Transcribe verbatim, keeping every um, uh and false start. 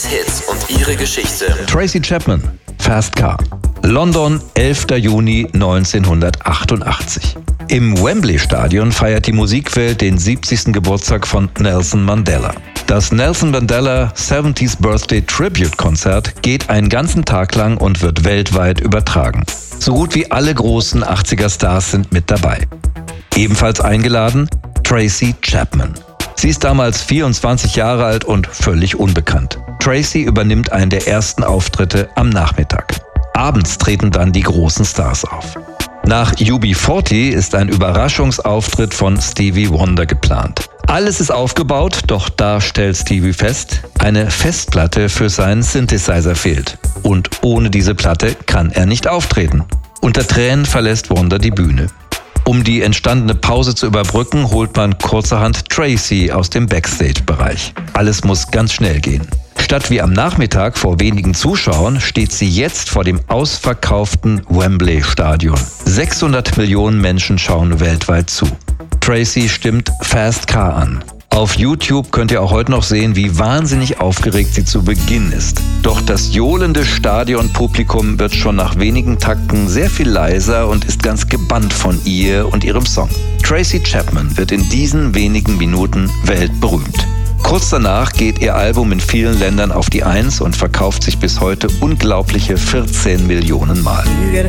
Hits und ihre Geschichte. Tracy Chapman, Fast Car. London, elfter Juni neunzehnhundertachtundachtzig. Im Wembley-Stadion feiert die Musikwelt den siebzigsten Geburtstag von Nelson Mandela. Das Nelson Mandela siebzigsten Birthday Tribute Konzert geht einen ganzen Tag lang und wird weltweit übertragen. So gut wie alle großen achtziger Stars sind mit dabei. Ebenfalls eingeladen Tracy Chapman. Sie ist damals vierundzwanzig Jahre alt und völlig unbekannt. Tracy übernimmt einen der ersten Auftritte am Nachmittag. Abends treten dann die großen Stars auf. Nach U B vierzig ist ein Überraschungsauftritt von Stevie Wonder geplant. Alles ist aufgebaut, doch da stellt Stevie fest, eine Festplatte für seinen Synthesizer fehlt. Und ohne diese Platte kann er nicht auftreten. Unter Tränen verlässt Wonder die Bühne. Um die entstandene Pause zu überbrücken, holt man kurzerhand Tracy aus dem Backstage-Bereich. Alles muss ganz schnell gehen. Statt wie am Nachmittag vor wenigen Zuschauern steht sie jetzt vor dem ausverkauften Wembley-Stadion. sechshundert Millionen Menschen schauen weltweit zu. Tracy stimmt Fast Car an. Auf YouTube könnt ihr auch heute noch sehen, wie wahnsinnig aufgeregt sie zu Beginn ist. Doch das johlende Stadionpublikum wird schon nach wenigen Takten sehr viel leiser und ist ganz gebannt von ihr und ihrem Song. Tracy Chapman wird in diesen wenigen Minuten weltberühmt. Kurz danach geht ihr Album in vielen Ländern auf die Eins und verkauft sich bis heute unglaubliche vierzehn Millionen Mal. You get